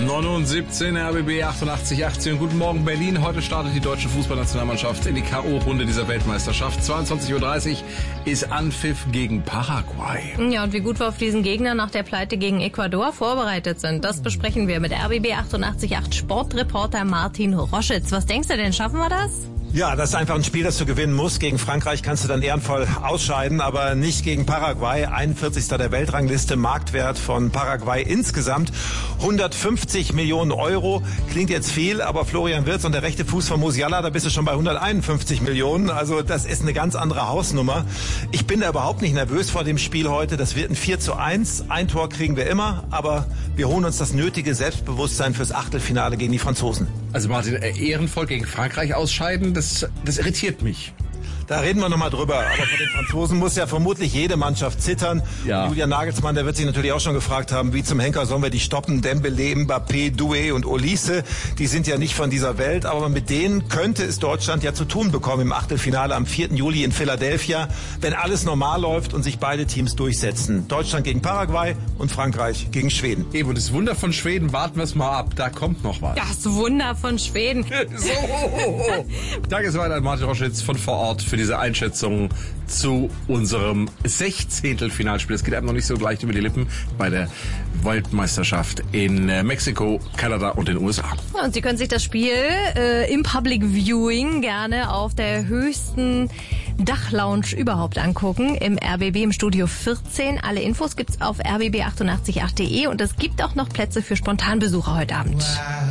9:17 RBB 88:18. Guten Morgen Berlin. Heute startet die deutsche Fußballnationalmannschaft in die K.O.-Runde dieser Weltmeisterschaft. 22:30 Uhr ist Anpfiff gegen Paraguay. Ja, und wie gut wir auf diesen Gegner nach der Pleite gegen Ecuador vorbereitet sind, das besprechen wir mit RBB 88:8 Sportreporter Martin Roschitz. Was denkst du denn, schaffen wir das? Ja, das ist einfach ein Spiel, das du gewinnen musst. Gegen Frankreich kannst du dann ehrenvoll ausscheiden, aber nicht gegen Paraguay. 41. der Weltrangliste, Marktwert von Paraguay insgesamt 150 Millionen Euro. Klingt jetzt viel, aber Florian Wirtz und der rechte Fuß von Musiala, da bist du schon bei 151 Millionen. Also das ist eine ganz andere Hausnummer. Ich bin da überhaupt nicht nervös vor dem Spiel heute. Das wird ein 4:1. Ein Tor kriegen wir immer, aber wir holen uns das nötige Selbstbewusstsein fürs Achtelfinale gegen die Franzosen. Also Martin, ehrenvoll gegen Frankreich ausscheiden, das irritiert mich. Da reden wir nochmal drüber. Aber vor den Franzosen muss ja vermutlich jede Mannschaft zittern. Ja. Julian Nagelsmann, der wird sich natürlich auch schon gefragt haben, wie zum Henker sollen wir die stoppen? Dembélé, Mbappé, Doué und Olise, die sind ja nicht von dieser Welt. Aber mit denen könnte es Deutschland ja zu tun bekommen im Achtelfinale am 4. Juli in Philadelphia, wenn alles normal läuft und sich beide Teams durchsetzen. Deutschland gegen Paraguay und Frankreich gegen Schweden. Eben, und das Wunder von Schweden, warten wir es mal ab. Da kommt noch was. Das Wunder von Schweden. So. Danke soweit an Martin Roschitz von vor Ort für diese Einschätzung zu unserem 16. Finalspiel. Es geht einem noch nicht so leicht über die Lippen bei der Weltmeisterschaft in Mexiko, Kanada und den USA. Und Sie können sich das Spiel im Public Viewing gerne auf der höchsten Dachlounge überhaupt angucken, im RBB im Studio 14. Alle Infos gibt's auf rbb888.de und es gibt auch noch Plätze für Spontanbesucher heute Abend.